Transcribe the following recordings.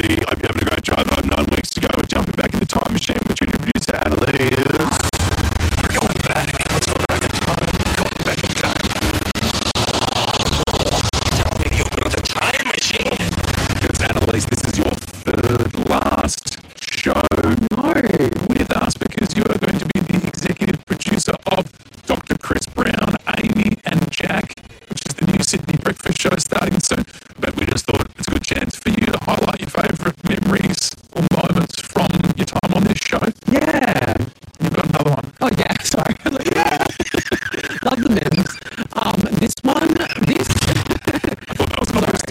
everybody. Hope you're having a great drive home. 9 weeks to go. We're jumping back in the time machine with your producer, Annalise. We're going back. Let's go back in time. Going back in time. Tell me you're not a time machine. Because, Annalise, this is your third last show. No. With us, because you are going to be the executive producer of Dr. Chris Brown, Amy and Jack, which is the new Sydney breakfast show starting soon. But we just thought it's a good chance for you to highlight your favourite memories or moments from your time on this show. Yeah. You've got another one. Oh, yeah. Sorry. Yeah. Love the memes. This one, this... I thought that was my list.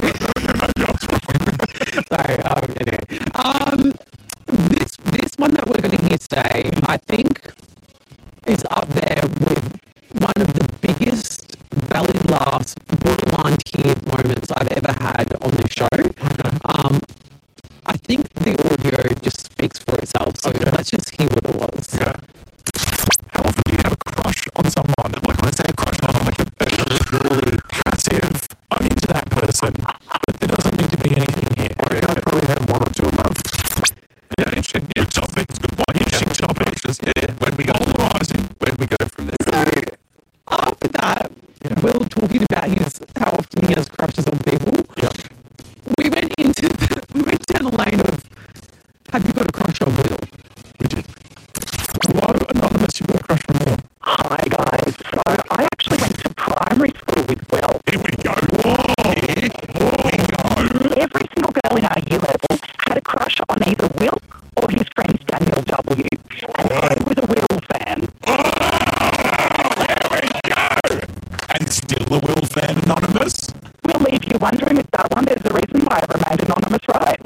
Sorry. Anyway. This one that we're going to hear today, I think, is up there with one of the biggest belly laughs, borderline tear moments I've ever had on this show. Okay. I think the audio just speaks for itself, so let's just hear what it was. Yeah. How often do you have a crush on someone? Like, when I say a crush on someone, like a really passive, I'm into that person, but there doesn't need to be anything here. I reckon I probably had one or two a month. Yeah, interesting. Yeah, topic. It's a good point. Interesting topic. Yeah. When we go polarizing, where do we go from there? So, after that, Will talking about how often he has crushes on people. Yeah. We went down the lane of, have you got a crush on Will? We did. Why, Anonymous, you got a crush on Will? Hi, guys. So, I actually went to primary school with Will. Here we go. Whoa. Here we go. Every single girl in our year level had a crush on either Will or his friend Daniel W. And I was a Will fan. There we go. And still a Will fan, Anonymous? Well, if you're wondering with that one, there's a reason why I remained anonymous, right?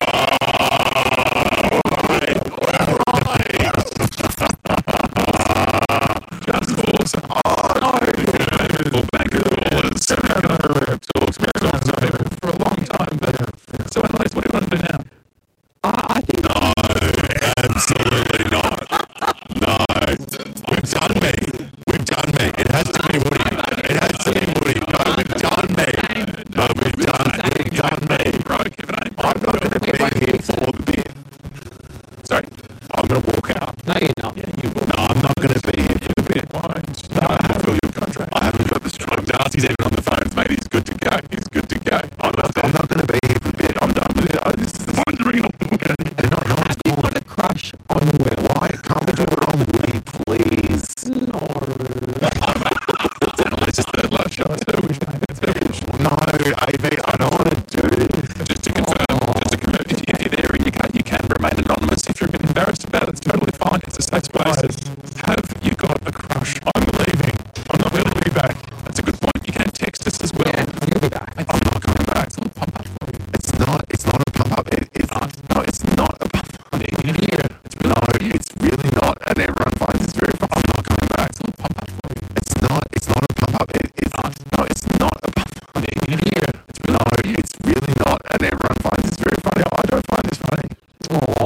Just awesome. Oh, no. We'll back it all. For a long time. But, so, Annalise, what do you want to do now? I think... No, absolutely not. No. We've done me. We've done me. It has to be Woody. It has to be Woody. No, we've done me. No, we've done me. Right, Kevin, I'm not going to be here for the bit. Sorry? I'm going to walk out. No, you're not. Yeah, you will. No, I'm not going to be here for the bit. Why? No, I haven't got your contract. I haven't got the strike. Darcy's even on the phone, mate. He's good to go. He's good to go. I'm not going to be here for the bit. I'm done with it. This is the phone to ring off the book. Have you got a crush on Will? Why can't we do it on Woody, please? No. It's just the last show. It's her wish, mate. It's her wish. No, Amy, I don't want to do it. Just to confirm, if you're there and you can remain anonymous. If you're a bit embarrassed about it, it's totally fine. It's a safe space.